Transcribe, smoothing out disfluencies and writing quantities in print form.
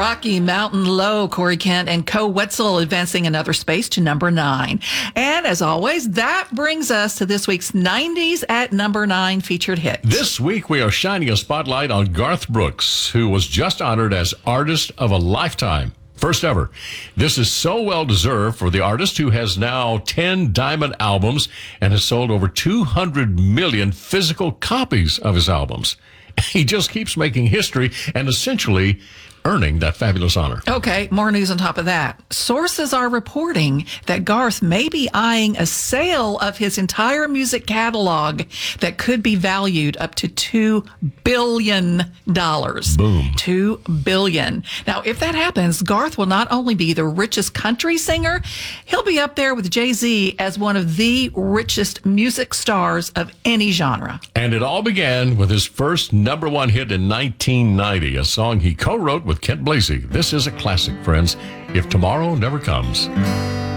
Rocky Mountain Low, Corey Kent and Co. Wetzel advancing another space to number 9. And as always, that brings us to this week's 90s at number 9 featured hit. This week, we are shining a spotlight on Garth Brooks, who was just honored as Artist of a Lifetime. First ever. This is so well deserved for the artist who has now 10 diamond albums and has sold over 200 million physical copies of his albums. He just keeps making history and essentially earning that fabulous honor. Okay, more news on top of that. Sources are reporting that Garth may be eyeing a sale of his entire music catalog that could be valued up to $2 billion. Boom. $2 billion. Now, if that happens, Garth will not only be the richest country singer, he'll be up there with Jay-Z as one of the richest music stars of any genre. And it all began with his first number 1 hit in 1990, a song he co-wrote with Kent Blasey. This is a classic, friends. If Tomorrow Never Comes.